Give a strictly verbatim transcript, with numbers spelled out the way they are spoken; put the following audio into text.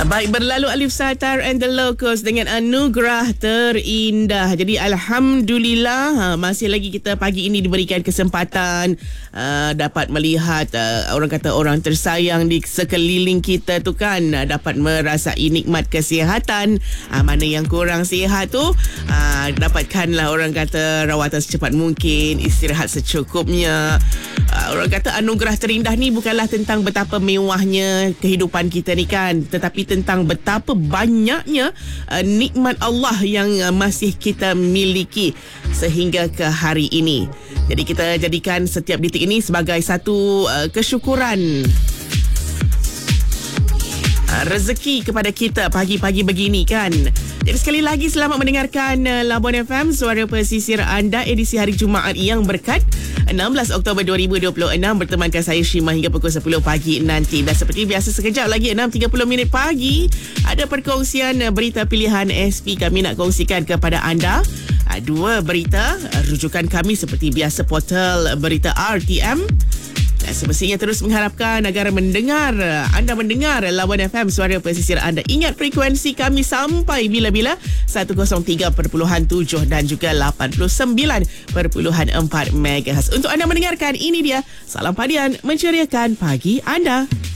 Baik, berlalu Alif Satar and the Locals dengan anugerah terindah. Jadi Alhamdulillah, ha, masih lagi kita pagi ini diberikan kesempatan uh, dapat melihat uh, orang kata orang tersayang di sekeliling kita tu kan, uh, dapat merasai nikmat kesihatan. uh, Mana yang kurang sihat tu, uh, dapatkanlah orang kata rawatan secepat mungkin, istirahat secukupnya. uh, Orang kata anugerah terindah ni bukanlah tentang betapa mewahnya kehidupan kita ni kan, tetapi tentang betapa banyaknya uh, nikmat Allah yang uh, masih kita miliki sehingga ke hari ini. Jadi kita jadikan setiap detik ini sebagai satu uh, kesyukuran uh, rezeki kepada kita pagi-pagi begini kan. Jadi sekali lagi selamat mendengarkan uh, Labuan F M, suara pesisir anda, edisi hari Jumaat yang berkat enam belas Oktober dua ribu dua puluh enam, bertemankan saya Shima hingga pukul sepuluh pagi nanti. Dan seperti biasa sekejap lagi enam tiga puluh minit pagi ada perkongsian berita pilihan S P. Kami nak kongsikan kepada anda dua berita rujukan kami seperti biasa, portal berita R T M. Dan semestinya terus mengharapkan agar mendengar anda mendengar Labuan F M, suara pesisir anda. Ingat frekuensi kami sampai bila-bila seratus tiga perpuluhan tujuh dan juga lapan puluh sembilan perpuluhan empat megahertz. Untuk anda mendengarkan, ini dia Salam Padian menceriakan pagi anda.